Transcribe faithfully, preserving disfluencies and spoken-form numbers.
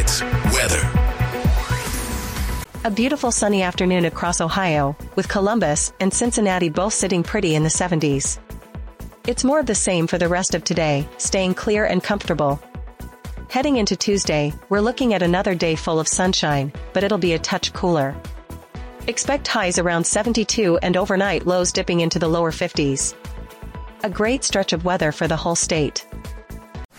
Hits weather. A beautiful sunny afternoon across Ohio, with Columbus and Cincinnati both sitting pretty in the seventies. It's more of the same for the rest of today, staying clear and comfortable. Heading into Tuesday, we're looking at another day full of sunshine, but it'll be a touch cooler. Expect highs around seventy-two and overnight lows dipping into the lower fifties. A great stretch of weather for the whole state.